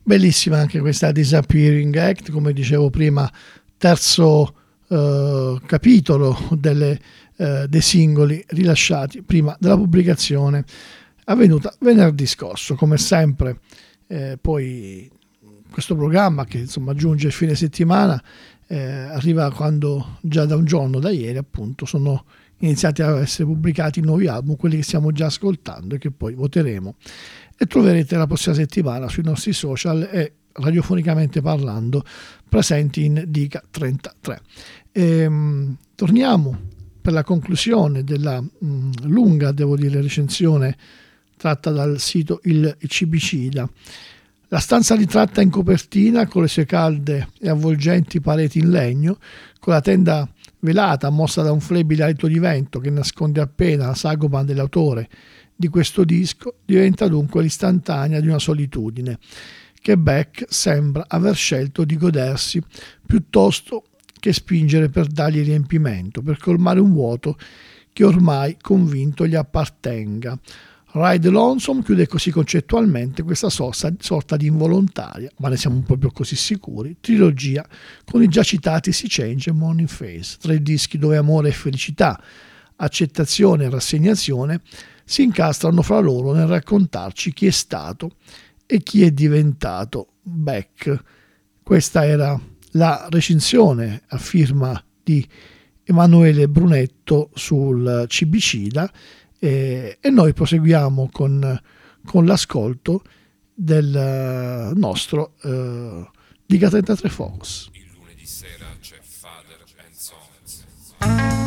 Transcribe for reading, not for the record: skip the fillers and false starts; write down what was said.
Bellissima anche questa Disappearing Act, come dicevo prima, terzo capitolo dei singoli rilasciati prima della pubblicazione avvenuta venerdì scorso. Come sempre, poi questo programma che insomma giunge il fine settimana arriva quando già da un giorno, da ieri appunto, sono iniziati a essere pubblicati nuovi album, quelli che stiamo già ascoltando e che poi voteremo e troverete la prossima settimana sui nostri social e radiofonicamente parlando presenti in Dica 33. Torniamo per la conclusione della lunga, devo dire, recensione tratta dal sito Il Cibicida. La stanza ritratta in copertina con le sue calde e avvolgenti pareti in legno, con la tenda velata mossa da un flebile alito di vento che nasconde appena la sagoma dell'autore di questo disco, diventa dunque l'istantanea di una solitudine che Beck sembra aver scelto di godersi piuttosto che spingere per dargli riempimento, per colmare un vuoto che ormai convinto gli appartenga. Ride Lonesome chiude così concettualmente questa sorta di involontaria, ma ne siamo proprio così sicuri, trilogia con i già citati Sea Change e Morning Phase, 3 dischi dove amore e felicità, accettazione e rassegnazione si incastrano fra loro nel raccontarci chi è stato e chi è diventato Beck. Questa era la recensione a firma di Emanuele Brunetto sul Cibicida e noi proseguiamo con l'ascolto del nostro Diga 33 Focus. Il lunedì sera c'è Father and Sons.